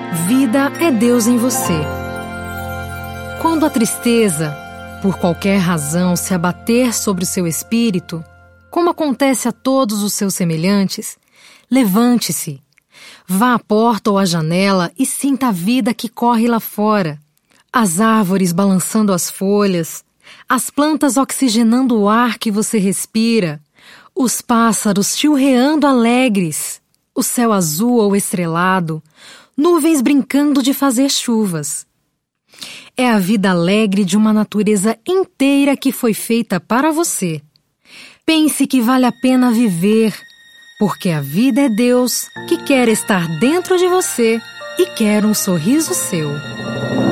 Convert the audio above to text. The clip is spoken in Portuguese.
Vida é Deus em você. Quando a tristeza, por qualquer razão, se abater sobre o seu espírito, como acontece a todos os seus semelhantes, levante-se, vá à porta ou à janela e sinta a vida que corre lá fora. As árvores balançando as folhas, as plantas oxigenando o ar que você respira, os pássaros chilreando alegres, o céu azul ou estrelado, nuvens brincando de fazer chuvas. É a vida alegre de uma natureza inteira que foi feita para você. Pense que vale a pena viver, porque a vida é Deus que quer estar dentro de você e quer um sorriso seu.